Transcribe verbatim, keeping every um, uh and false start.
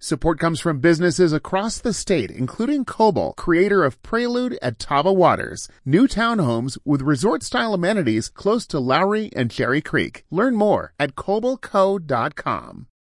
Support comes from businesses across the state, including Coble, creator of Prelude at Tava Waters, new townhomes with resort-style amenities close to Lowry and Cherry Creek. Learn more at coble co dot com.